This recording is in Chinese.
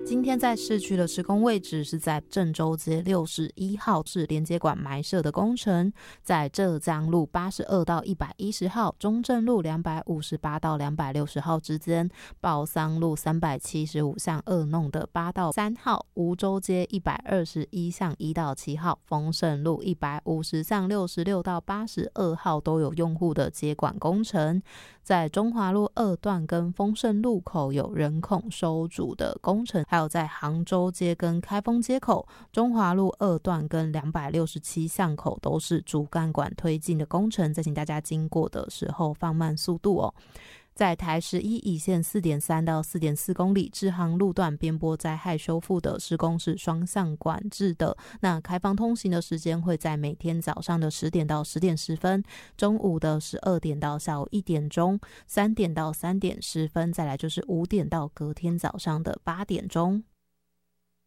今天在市区的施工位置是在郑州街61号是连接管埋设的工程，在浙江路82到110号、中正路258到260号之间，报桑路375巷2弄的8到3号、梧州街121巷1到7号、丰盛路150巷66到82号都有用户的接管工程。在中华路2段跟丰盛路口有人孔收阻的工程，还有在杭州街跟开封街口、中华路2段跟267巷口都是主干管推进的工程，再请大家经过的时候放慢速度哦。在台11乙线 4.3 到 4.4 公里志航路段边坡灾害修复的施工是双向管制的，那开放通行的时间会在每天早上的10点到10点10分，中午的12点到下午1点钟，3点到3点10分，再来就是5点到隔天早上的8点钟。